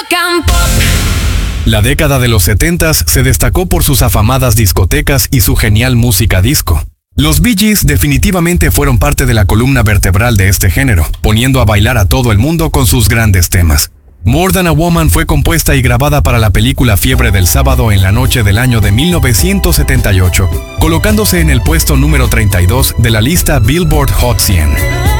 American Pop. La década de los 70s se destacó por sus afamadas discotecas y su genial música disco. Los Bee Gees definitivamente fueron parte de la columna vertebral de este género, poniendo a bailar a todo el mundo con sus grandes temas. More Than a Woman fue compuesta y grabada para la película Fiebre del Sábado en la noche del año de 1978, colocándose en el puesto número 32 de la lista Billboard Hot 100.